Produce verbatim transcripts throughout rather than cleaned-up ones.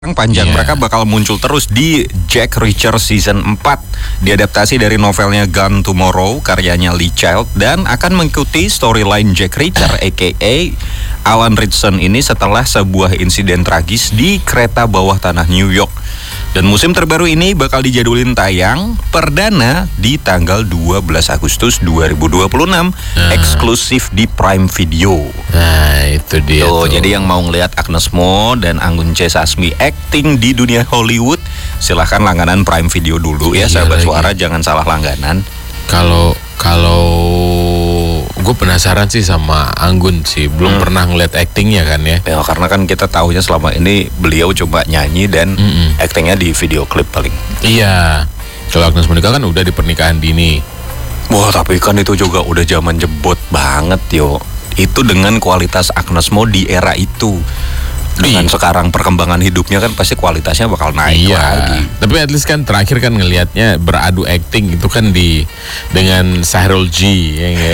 Panjang yeah. Mereka bakal muncul terus di Jack Reacher Season empat. Diadaptasi dari novelnya Gone Tomorrow karyanya Lee Child dan akan mengikuti storyline Jack Reacher aka Alan Ritchson ini setelah sebuah insiden tragis di kereta bawah tanah New York. Dan musim terbaru ini bakal dijadulin tayang perdana di tanggal dua belas Agustus dua ribu dua puluh enam nah. Eksklusif di Prime Video. Nah itu dia tuh, tuh. Jadi yang mau ngelihat Agnes Mo dan Anggun C. Sasmi acting di dunia Hollywood, silahkan langganan Prime Video dulu ya, iya, sahabat lagi. Suara, jangan salah langganan. Kalau kalau gue penasaran sih sama Anggun sih, belum hmm. pernah ngeliat actingnya kan ya. Ya karena kan kita tahunya selama ini beliau coba nyanyi dan Mm-mm. actingnya di video klip paling. Iya. Kalau Agnes Monica kan udah di Pernikahan Dini. Wah tapi kan itu juga udah zaman jebot banget yo. Itu dengan kualitas Agnes Mo di era itu. Dengan Iyi. sekarang perkembangan hidupnya kan pasti kualitasnya bakal naik iya. lagi. Tapi at least kan terakhir kan ngelihatnya beradu acting itu kan di dengan Sahrul G ya, ya.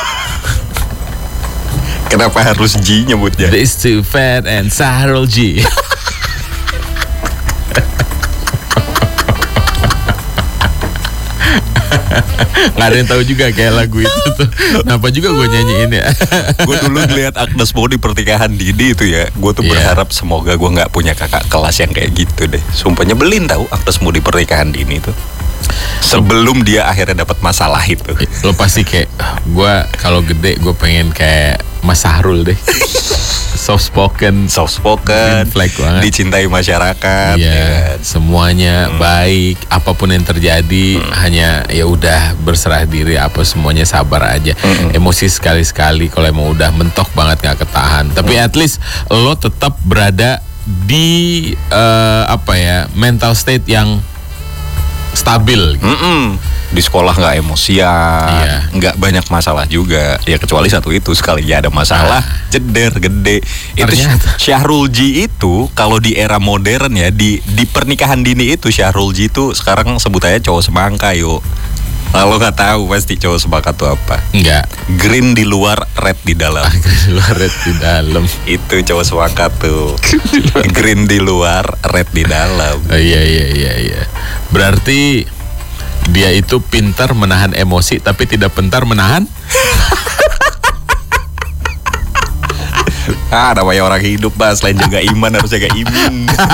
Kenapa harus G nyebutnya? This too fat and Sahrul G. Nggak ada yang tahu juga kayak lagu itu tuh. Kenapa juga gue nyanyiin ya? Gue dulu ngeliat Agnes Mo di Pernikahan Dini itu ya, gue tuh yeah. berharap semoga gue nggak punya kakak kelas yang kayak gitu deh. Sumpah nyebelin tahu Agnes Mo di Pernikahan Dini tuh. Sebelum dia akhirnya dapat masalah itu. Lo pasti kayak gue kalau gede gue pengen kayak Mas Sahrul deh. Soft spoken, soft spoken, dicintai masyarakat. Iya, ya. Semuanya hmm. baik, apapun yang terjadi hmm. hanya ya udah berserah diri, apa semuanya sabar aja. Hmm. Emosi sekali-sekali kalau emang udah mentok banget nggak ketahan. Tapi hmm. at least lo tetap berada di uh, apa ya mental state yang stabil. Gitu. Mm-mm. Di sekolah nggak emosian, iya. nggak banyak masalah juga. Ya kecuali satu itu, sekali ya ada masalah, nah. jeder gede. Itu Sahrul G itu kalau di era modern ya, di di Pernikahan Dini itu Sahrul G itu sekarang sebutannya cowok semangka yuk. Lalu nggak tahu pasti cowok semangka itu apa? Enggak. Green di luar, red di dalam. Ah, green di luar, red di dalam. Itu cowok semangka tuh. Green di luar, red di dalam. Oh, iya iya iya iya. Berarti dia itu pintar menahan emosi tapi tidak pintar menahan. Ah, namanya orang hidup, Mas. Selain jaga iman harus jaga imun.